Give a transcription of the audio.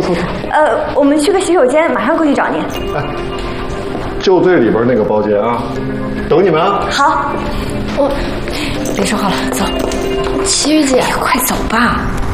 走。 我们去个洗手间，马上过去找您。 哎，就最里边那个包间啊，等你们啊。 好， 别说话了，走。齐雨姐， 快走吧。